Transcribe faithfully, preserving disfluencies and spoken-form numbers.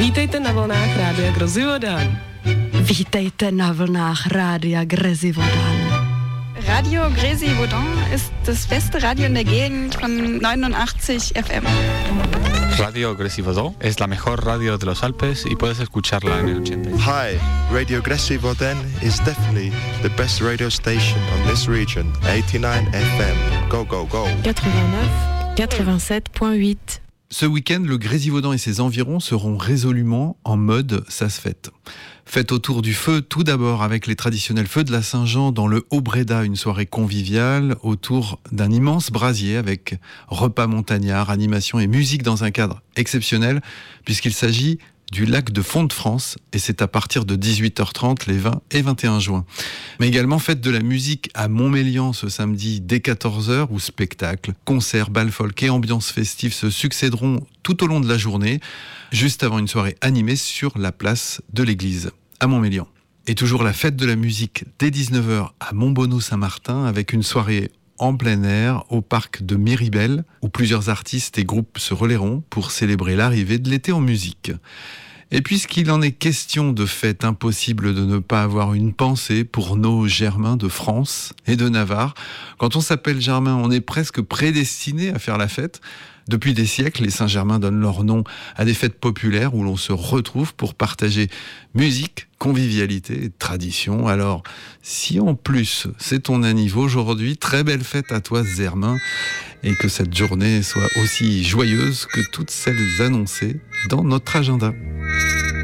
Vítejte na vlnách Rádia Grozivodan. Vítejte na vlnách Rádia Grozivodan. Radio Grozivodan ist das beste Radio in der Gegend von neunundachtzig F M. Radio Grozivodan es la mejor radio de los Alpes y puedes escucharla en el ochenta. Hi, Radio Grozivodan is definitely the best radio station on this region. eighty-nine F M. Go, go, go. quatre-vingt-neuf, quatre-vingt-sept virgule huit. Ce week-end, le Grésivaudan et ses environs seront résolument en mode ça se fête. Fête autour du feu, tout d'abord avec les traditionnels feux de la Saint-Jean dans le Haut-Bréda, une soirée conviviale autour d'un immense brasier avec repas montagnards, animation et musique dans un cadre exceptionnel puisqu'il s'agit du lac de Font-de-France et c'est à partir de dix-huit heures trente les vingt et vingt et un juin. Mais également fête de la musique à Montmélian ce samedi dès quatorze heures où spectacles, concerts, bal folk et ambiance festive se succéderont tout au long de la journée, juste avant une soirée animée sur la place de l'église à Montmélian. Et toujours la fête de la musique dès dix-neuf heures à Montbonneau-Saint-Martin avec une soirée en plein air au parc de Méribel où plusieurs artistes et groupes se relayeront pour célébrer l'arrivée de l'été en musique. Et puisqu'il en est question de fête, impossible de ne pas avoir une pensée pour nos Germains de France et de Navarre. Quand on s'appelle Germain, on est presque prédestiné à faire la fête. Depuis des siècles, les Saint-Germains donnent leur nom à des fêtes populaires où l'on se retrouve pour partager musique, convivialité et tradition. Alors, si en plus c'est ton anniv aujourd'hui, très belle fête à toi Zermain et que cette journée soit aussi joyeuse que toutes celles annoncées dans notre agenda.